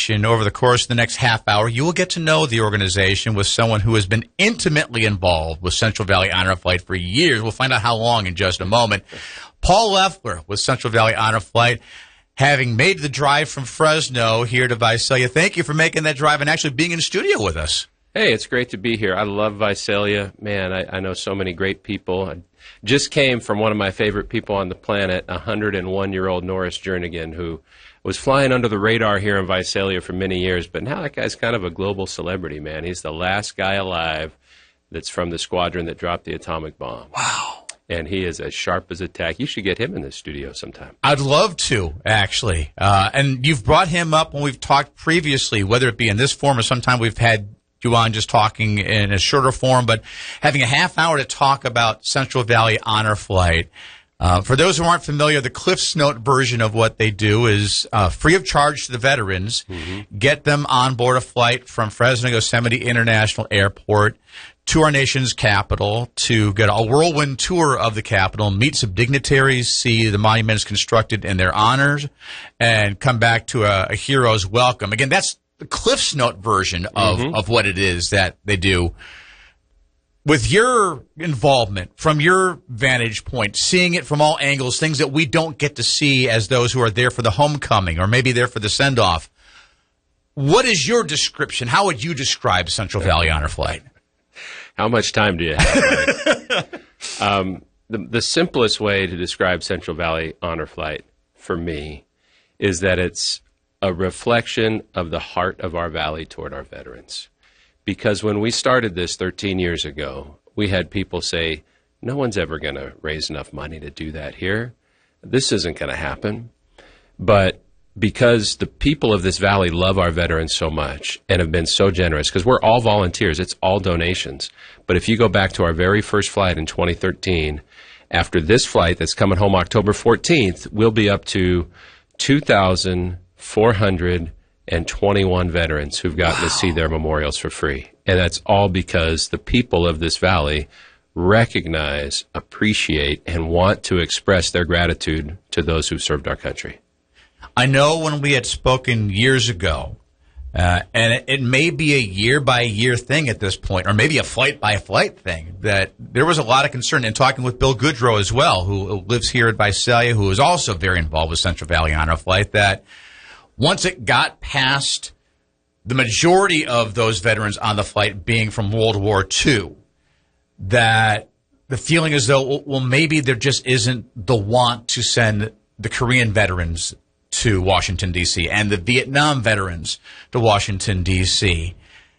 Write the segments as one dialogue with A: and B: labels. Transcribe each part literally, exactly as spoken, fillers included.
A: station. Over the course of the next half hour, you will get to know the organization with someone who has been intimately involved with Central Valley Honor Flight for years. We'll find out how long in just a moment. Paul Loeffler with Central Valley Honor Flight, having made the drive from Fresno here to Visalia. Thank you for making that drive and actually being in the studio with us.
B: Hey, it's great to be here. I love Visalia. Man, I, I know so many great people. I just came from one of my favorite people on the planet, one hundred one-year-old Norris Jernigan, who was flying under the radar here in Visalia for many years, but now that guy's kind of a global celebrity, man. He's the last guy alive that's from the squadron that dropped the atomic bomb.
A: Wow.
B: And he is as sharp as a tack. You should get him in the studio sometime.
A: I'd love to, actually. Uh, and you've brought him up when we've talked previously, whether it be in this form or sometime we've had you on just talking in a shorter form, but having a half hour to talk about Central Valley Honor Flight. Uh, for those who aren't familiar, the Cliff's Note version of what they do is uh, free of charge to the veterans. Mm-hmm. Get them on board a flight from Fresno Yosemite International Airport to our nation's capital to get a whirlwind tour of the Capitol, meet some dignitaries, see the monuments constructed in their honors, and come back to a, a hero's welcome. Again, that's the Cliff's Note version of, mm-hmm. of what it is that they do. With your involvement, from your vantage point, seeing it from all angles, things that we don't get to see as those who are there for the homecoming or maybe there for the send-off, what is your description? How would you describe Central Valley Honor Flight?
B: How much time do you have? um, the, the simplest way to describe Central Valley Honor Flight for me is that it's a reflection of the heart of our valley toward our veterans. Because when we started this thirteen years ago, we had people say, no one's ever going to raise enough money to do that here. This isn't going to happen. But because the people of this valley love our veterans so much and have been so generous, because we're all volunteers, it's all donations. But if you go back to our very first flight in twenty thirteen, after this flight that's coming home October fourteenth, we'll be up to two thousand four hundred twenty-one veterans who've gotten wow. to see their memorials for free. And that's all because the people of this valley recognize, appreciate, and want to express their gratitude to those who've served our country.
A: I know when we had spoken years ago, uh, and it, it may be a year-by-year thing at this point, or maybe a flight-by-flight thing, that there was a lot of concern in talking with Bill Goodrow as well, who lives here at Visalia, who is also very involved with Central Valley Honor Flight, that once it got past the majority of those veterans on the flight being from World War Two, that the feeling is though, well, maybe there just isn't the want to send the Korean veterans to Washington, D C, and the Vietnam veterans to Washington, D C.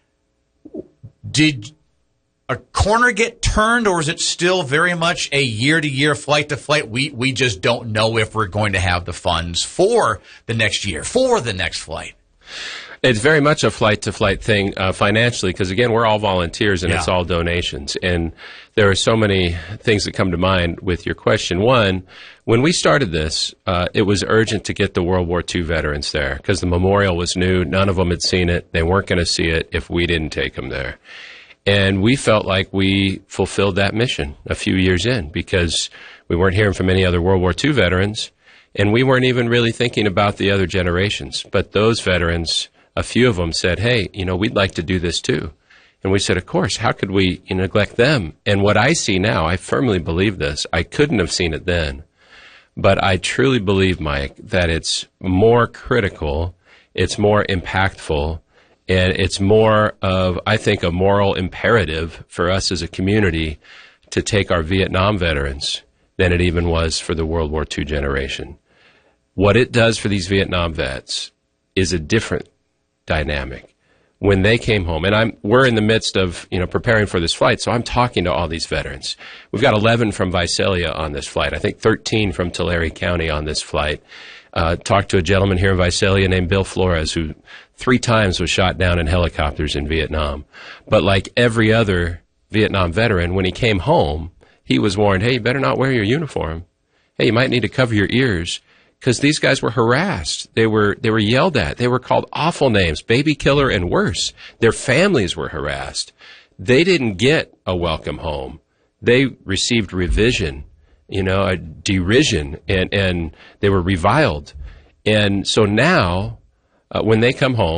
A: Did a corner get turned, or is it still very much a year-to-year, flight-to-flight? We we just don't know if we're going to have the funds for the next year, for the next flight.
B: It's very much a flight-to-flight thing uh, financially, because, again, we're all volunteers and
A: yeah.
B: it's all donations. And there are so many things that come to mind with your question. One, when we started this, uh, it was urgent to get the World War Two veterans there, because the memorial was new. None of them had seen it. They weren't going to see it if we didn't take them there. And we felt like we fulfilled that mission a few years in, because we weren't hearing from any other World War Two veterans, and we weren't even really thinking about the other generations. But those veterans, a few of them said, hey, you know, we'd like to do this too. And we said, of course, how could we you know, neglect them? And what I see now, I firmly believe this. I couldn't have seen it then. But I truly believe, Mike, that it's more critical, it's more impactful, and it's more of, I think, a moral imperative for us as a community to take our Vietnam veterans than it even was for the World War Two generation. What it does for these Vietnam vets is a different dynamic. When they came home, and I'm, we're in the midst of, you know, preparing for this flight, so I'm talking to all these veterans. We've got eleven from Visalia on this flight. I think thirteen from Tulare County on this flight. Uh, talked to a gentleman here in Visalia named Bill Flores, who three times was shot down in helicopters in Vietnam. But like every other Vietnam veteran, when he came home, he was warned, hey, you better not wear your uniform. Hey, you might need to cover your ears. Because these guys were harassed. They were they were yelled at. They were called awful names, baby killer and worse. Their families were harassed. They didn't get a welcome home. They received revision, you know, a derision, and, and they were reviled. And so now, uh, when they come home,